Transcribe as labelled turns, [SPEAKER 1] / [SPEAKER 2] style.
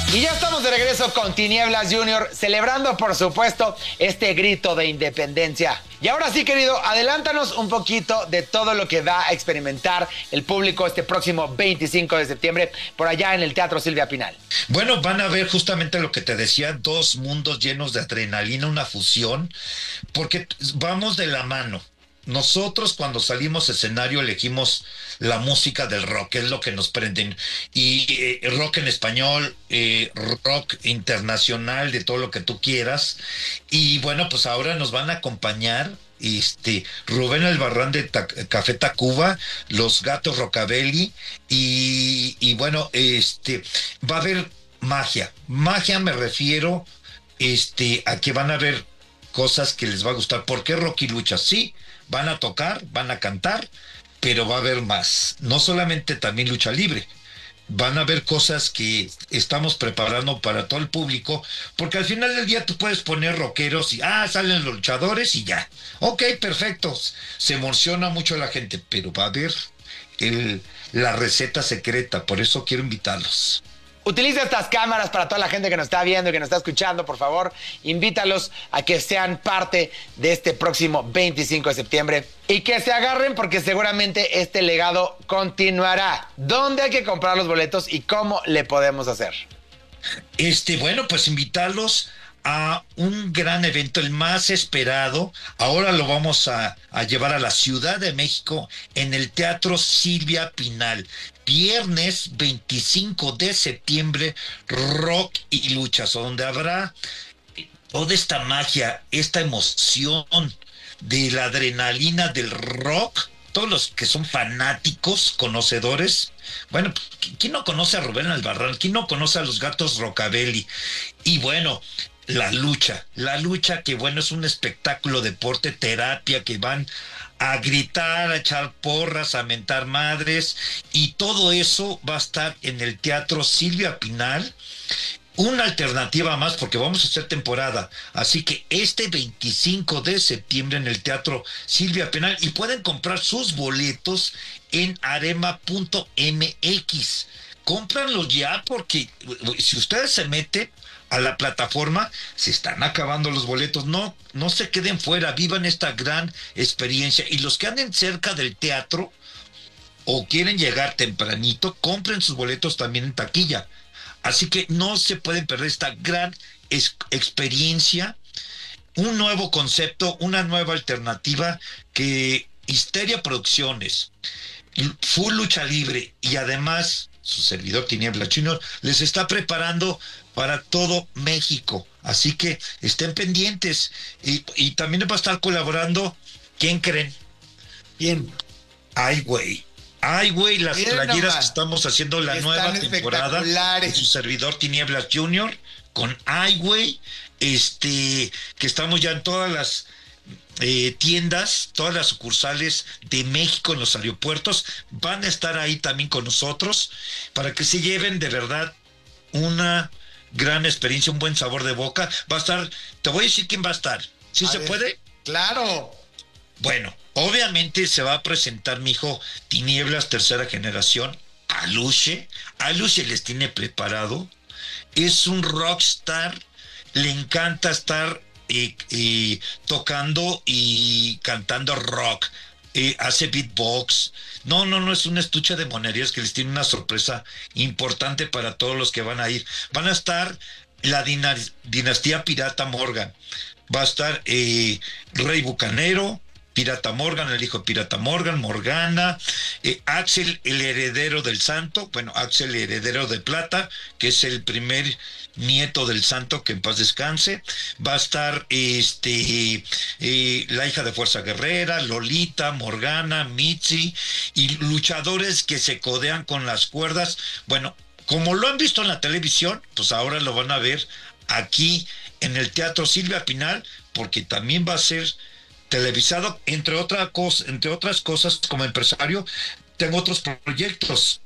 [SPEAKER 1] Y ya estamos de regreso con Tinieblas Junior, celebrando, por supuesto, este grito de independencia. Y ahora sí, querido, adelántanos un poquito de todo lo que va a experimentar el público este próximo 25 de septiembre por allá en el Teatro Silvia Pinal.
[SPEAKER 2] Bueno, van a ver justamente lo que te decía, dos mundos llenos de adrenalina, una fusión, porque vamos de la mano. Nosotros cuando salimos escenario elegimos la música del rock, es lo que nos prenden. Y rock en español, rock internacional, de todo lo que tú quieras. Y bueno, pues ahora nos van a acompañar Rubén Albarrán de Café Tacuba, Los Gatos Rockabilly, y bueno, va a haber magia. Magia me refiero a que van a ver cosas que les va a gustar. ¿Por qué Rock y Lucha? Sí, van a tocar, van a cantar, pero va a haber más. No solamente también lucha libre. Van a haber cosas que estamos preparando para todo el público, porque al final del día tú puedes poner rockeros y salen los luchadores y ya. Ok, perfecto. Se emociona mucho la gente, pero va a haber la receta secreta, por eso quiero invitarlos.
[SPEAKER 1] Utiliza estas cámaras para toda la gente que nos está viendo y que nos está escuchando, por favor. Invítalos a que sean parte de este próximo 25 de septiembre y que se agarren porque seguramente este legado continuará. ¿Dónde hay que comprar los boletos y cómo le podemos hacer?
[SPEAKER 2] Bueno, pues invitarlos a un gran evento, el más esperado. Ahora lo vamos a llevar a la Ciudad de México en el Teatro Silvia Pinal. Viernes 25 de septiembre, Rock y Luchas, donde habrá toda esta magia, esta emoción de la adrenalina del rock. Todos los que son fanáticos, conocedores. Bueno, ¿quién no conoce a Rubén Albarrán? ¿Quién no conoce a los Gatos Rockabilly? Y bueno, la lucha que bueno, es un espectáculo, deporte, terapia, que van a gritar, a echar porras, a mentar madres, y todo eso va a estar en el Teatro Silvia Pinal. Una alternativa más porque vamos a hacer temporada, así que este 25 de septiembre en el Teatro Silvia Pinal, y pueden comprar sus boletos en arema.mx. Cómpranlos ya, porque si ustedes se meten a la plataforma, se están acabando los boletos. No se queden fuera, vivan esta gran experiencia. Y los que anden cerca del teatro o quieren llegar tempranito, compren sus boletos también en taquilla. Así que no se pueden perder esta gran experiencia, un nuevo concepto, una nueva alternativa que Histeria Producciones, Full Lucha Libre y además su servidor Tinieblas Junior les está preparando para todo México. Así que estén pendientes y también va a estar colaborando. ¿Quién creen?
[SPEAKER 1] Bien.
[SPEAKER 2] Ay, güey. Ay, güey, las
[SPEAKER 1] Miren
[SPEAKER 2] playeras
[SPEAKER 1] nomás,
[SPEAKER 2] que estamos haciendo la nueva temporada de su servidor Tinieblas Junior con Ay, güey, que estamos ya en todas las tiendas, todas las sucursales de México en los aeropuertos, van a estar ahí también con nosotros para que se lleven de verdad una gran experiencia, un buen sabor de boca. Va a estar, te voy a decir quién va a estar. ¿Sí se puede?
[SPEAKER 1] Claro.
[SPEAKER 2] Bueno, obviamente se va a presentar mi hijo Tinieblas tercera generación, Aluche. Aluche les tiene preparado. Es un rockstar, le encanta estar tocando y cantando rock. Hace beatbox. No, es un estuche de monerías que les tiene una sorpresa importante para todos los que van a ir. Van a estar la dinastía Pirata Morgan. Va a estar Rey Bucanero, Pirata Morgan, el hijo de Pirata Morgan, Morgana, Axel, el heredero del santo, bueno, Axel, el heredero de plata, que es el primer nieto del santo, que en paz descanse. Va a estar la hija de Fuerza Guerrera, Lolita, Morgana, Mitzi, y luchadores que se codean con las cuerdas. Bueno, como lo han visto en la televisión, pues ahora lo van a ver aquí en el Teatro Silvia Pinal, porque también va a ser televisado, entre otras cosas, como empresario, tengo otros proyectos.